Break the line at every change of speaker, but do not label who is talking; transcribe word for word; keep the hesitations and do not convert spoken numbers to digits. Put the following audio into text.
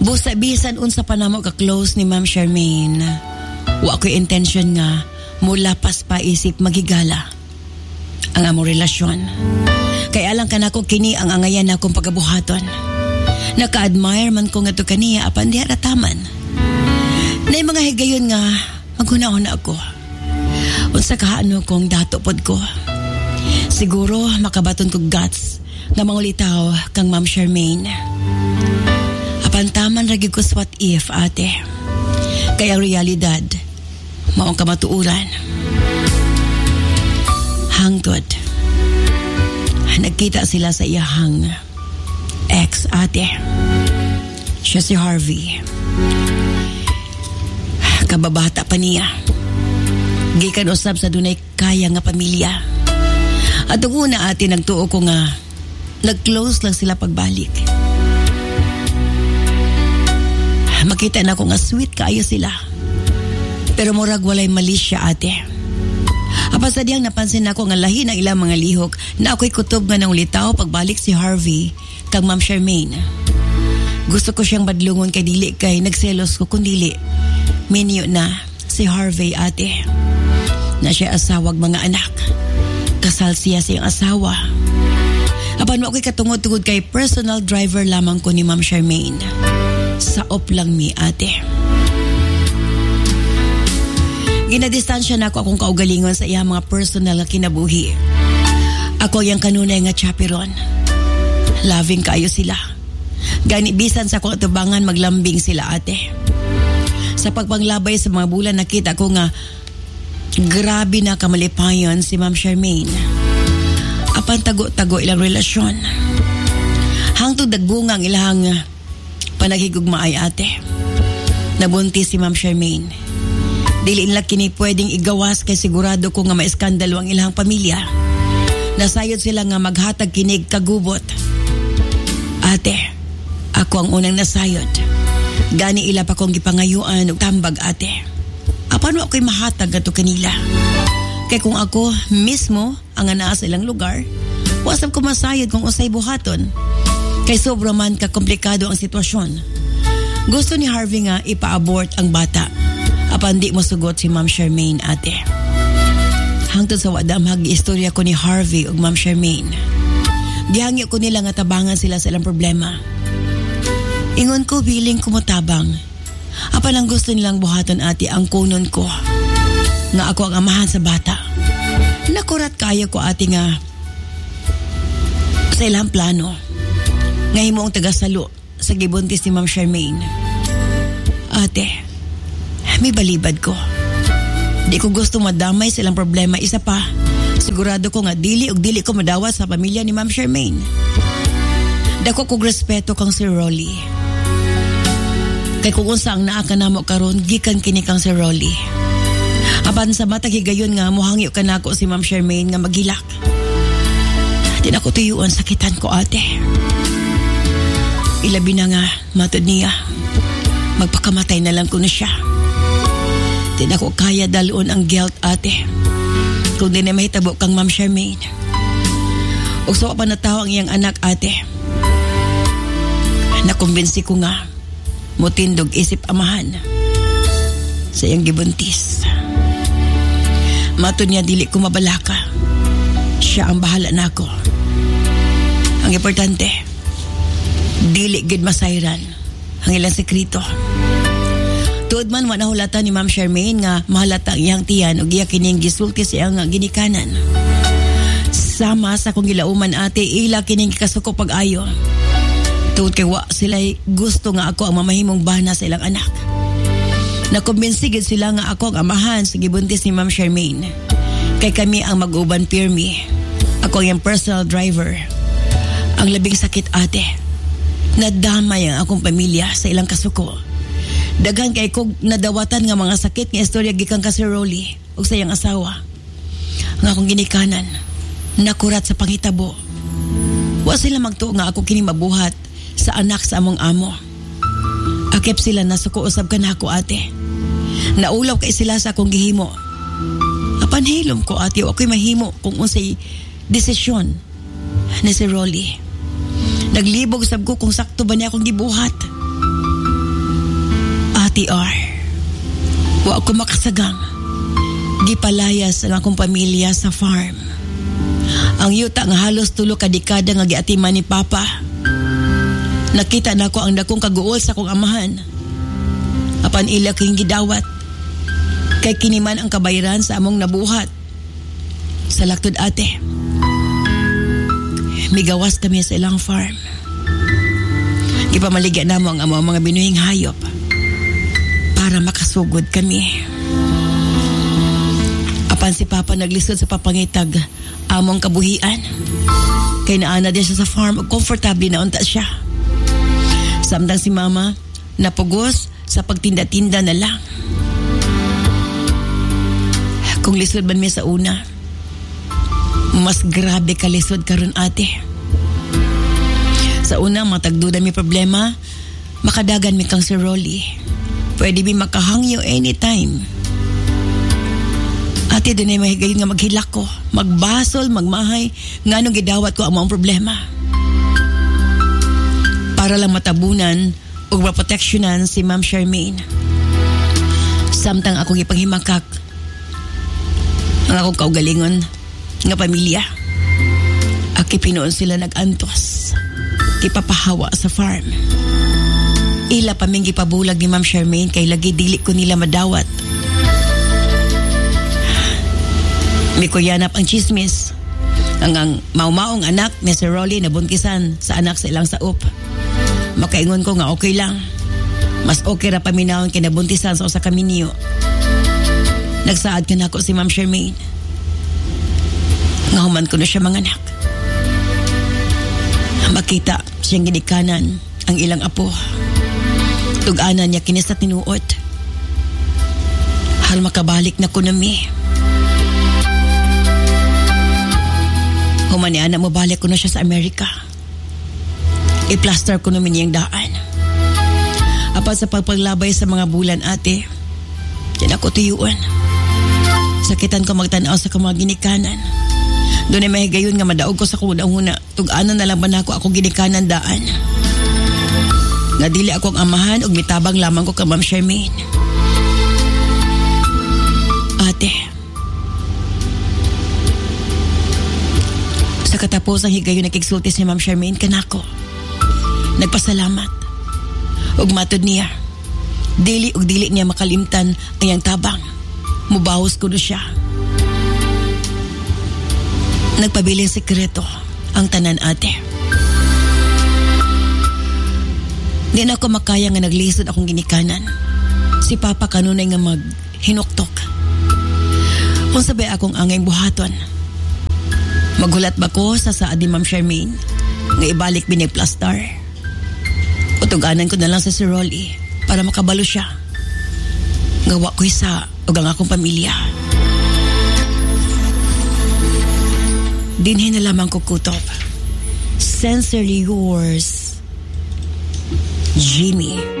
Busa bisan unsa pa namo ka close ni Ma'am Charmaine. Wa ko'y intention nga mula pas pa isip magigala ang among relasyon. Kaya alang ka na ko kini ang angayan akong pagabuhaton. Naka-admire man ko nga to kaniya apan diha rataman. Nay mga higayon nga maghunahon ako. Unsa kaano kong dato pod ko. Siguro makabaton ko guts nga mangulitaw kang Ma'am Charmaine. Apan taman ragi ko what if ate. Kaya realidad maong kamatuuran. Hangtod nagkita sila sa iyahang ex ate. Siya si Harvey. Kababata pa niya. Gikan usab sa dunay kaya nga pamilya. At ang una ate nagtuo ko nga nag-close lang sila pagbalik. Makita na ko nga sweet kaayo sila. Pero murag walay mali siya ate. Apa sa diyang napansin ako nga lahi ng ilang mga lihok na ako'y kutob nga nang ulitaw pagbalik si Harvey kag Ma'am Charmaine. Gusto ko siyang badlungon kay dili kay nagselos ko kundili. Minyo na si Harvey ate. Na siya asawag mga anak. Kasal siya sa iyang asawa. Apan mo ako'y katungod-tungod kay personal driver lamang ko ni Ma'am Charmaine. Saop lang mi ate. Ginadistansya na ako akong kaugalingon sa iya mga personal na kinabuhi. Ako yung kanunay nga chaperon. Loving kayo sila. Gani bisan sa akong atubangan maglambing sila ate. Sa pagpanglabay sa mga bulan nakita ko nga grabe na kamalipayon si Ma'am Charmaine. Apan tago-tago ilang relasyon. Hangtod dagbunga ang ilang panagigugmaay ate. Nabuntis si Ma'am Charmaine. Dili nila kini pwedeng igawas kay sigurado ko nga maiskandalo ang ilang pamilya. Nasayod sila nga maghatag kinig kagubot. Ate, ako ang unang nasayod. Gani ila pa kong gipangayuan og tambag ate. Apano ako'y mahatag ato kanila? Kay kung ako mismo ang anaa sa ilang lugar, wasap ko masayod kung usay buhaton. Kay sobra man ka komplikado ang sitwasyon. Gusto ni Harvey nga ipa-abort ang bata. Apan di mo sugot si Ma'am Charmaine ate. Hangtod sa wadam hagi-istorya ko ni Harvey ug Ma'am Charmaine. Gihangyo ko nila nga tabangan sila sa ilang problema. Ingon ko willing kumutabang. Apan ang gusto nilang buhaton ate ang kunon ko. Nga ako ang amahan sa bata. Nakurat kaya ko ate nga sa ilang plano. Nga himo ang tagasalo sa gibuntis ni Ma'am Charmaine. Ate, may balibad ko. Di ko gusto madamay silang problema. Isa pa, sigurado ko nga dili og dili ko madawat sa pamilya ni Ma'am Charmaine. Dako kog respeto kang si Rolly. Kay kung unsa ang naa ka namo karon gikan kini kang si Rolly. Apan sa matag higayon nga mohangyo ka nako si Ma'am Charmaine nga magilak. Di na ko tuyuan sakitan ko ate. Ilabi na nga matod niya. Magpakamatay na lang ko na siya. Di na ko kaya dalon ang guilt ate. Kung di na mahitabo kang Ma'am Charmaine. O so pa natawa ang iyang anak ate. Nakumbinsi ko nga mutindog isip amahan sa iyang gibuntis. Matod niya dili ko mabalaka. Siya ang bahala na ako. Ang importante, dili gid masayran ang ilang sekreto. Tuod man wa nahulatan ni Ma'am Charmaine nga mahalata ang iyang tiyan ug iya kining gisulti sa iyang ginikanan. Sama sa kong gilauman ate ila kining kasuko pag-ayo. Tuod kay wa sila gusto nga ako ang mamahimong bana sa ilang anak. Nakumbinsi gid sila nga ako ang amahan sa gibuntis ni Ma'am Charmaine. Kay kami ang mag-uban pirmi. Ako ang personal driver. Ang labing sakit ate. Nadamay ang akong pamilya sa ilang kasuko. Daghan kay kog nadawatan nga mga sakit nga istorya gikan ka si Rolly ug sa iyang asawa. Nga akong ginikanan nakurat sa panghitabo. Wa sila magtuo nga ako kini mabuhat sa anak sa among amo. Akip sila nasuko usab kanako ate. Naulaw kay sila sa akong gihimo. Apan hilom ko ate wa ko'y mahimo kung unsay desisyon ni si Rolly. Naglibog sab ko kung sakto ba niya akong gibuhat. T R, wa ako makasagang. Gipalayas ang akong pamilya sa farm. Ang yuta nga halos tulo ka dekada nga giatiman ni Papa. Nakita na ko ang dakong kaguol sa akong amahan. Apan ila king gidawat. Kay kiniman ang kabayaran sa among nabuhat. Sa laktod ate, migawas kami sa ilang farm. Ipamaligya na mo ang among mga binuhing hayop para makasugod kami. Apan si Papa naglisod sa papangitag among kabuhian. Kay naana din siya sa farm ug komportable na unta siya. Samtang si Mama napugos sa pagtinda-tinda na lang. Kung lisod man mi sa una, mas grabe ka lisod karon ate. Sa una, matagdudan mi problema, makadagan mi kang si Rolly. Pwede mi makahangyo anytime. Ate, doon ay mahigayon nga maghilak ko, magbasol, magmahay, nga nung gidawat ko ang mga problema. Para lang matabunan o maproteksyonan si Ma'am Charmaine. Samtang akong ipanghimakak ang akong kaugalingon nga pamilya. Aki pinoon sila nag-antos, kipapahawa sa farm. Ila paming gipabulag ni Ma'am Charmaine kay lagi dili ko nila madawat. May kuyanap ang chismis. Ang ang maumaong anak ni Sir Rolly na buntisan sa anak sa ilang saup. Makaingon ko nga okay lang. Mas okay ra paminawon kay nabuntisan sa usa ka minyo. Nagsaad ka na ako si Ma'am Charmaine. Ngahuman ko na siya mga anak. Makita siyang ginikanan ang ilang apo. Tug-anan niya kinis sa tinuod. Hal makabalik na ko na mi. Human niya na mabalik ko na siya sa Amerika. I-plaster ko namin niyang daan. Apat sa pagpaglabay sa mga bulan ate, yan ako tuyuan. Sakitan ko magtanaw sa mga ginikanan. Doon ay mahigayon nga madaog ko sa kuna-una. Tug-anan na lang ba na ako ako ginikanan daan. Nga dili ako ang amahan ug mitabang lamang ko ka Ma'am Charmaine. Ate, sa katapos ang higayon nakigsulti si Ma'am Charmaine kanako. Nagpasalamat. Ug matod niya, dili ug dili niya makalimtan ang iyang tabang. Mubawos ko na siya. Nagpabiling sekreto ang tanan ate. Di na ako makaya nga naglisod akong ginikanan. Si Papa kanunay nga maghinuktok. Kung sabay akong angay buhaton, maghulat ba ko sa saad ni Ma'am Charmaine nga ibalik biniplastar? Utuganan ko na lang sa si Rolly para makabalo siya. Gawa ko isa ug ang akong pamilya. Dinhin na lamang ko kutob. Sincerely yours, Jimmy.